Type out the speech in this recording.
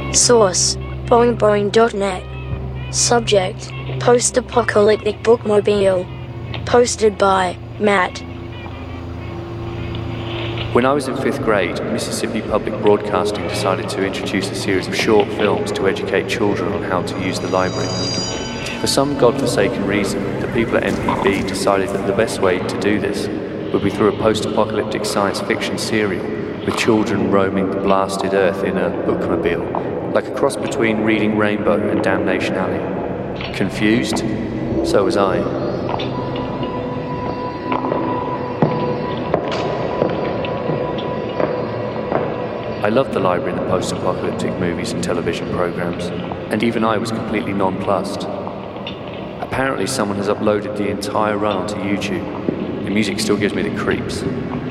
Source: boingboing.net. Subject: Post-apocalyptic bookmobile. Posted by Matt. When I was in 5th grade, Mississippi Public Broadcasting decided to introduce a series of short films to educate children on how to use the library. For some godforsaken reason, the people at MPB decided that the best way to do this would be through a post-apocalyptic science fiction serial with children roaming the blasted earth in a bookmobile, like a cross between Reading Rainbow and Damnation Alley. Confused? So was I. I loved the library and the post-apocalyptic movies and television programs, and even I was completely nonplussed. Apparently someone has uploaded the entire run onto YouTube. The music still gives me the creeps.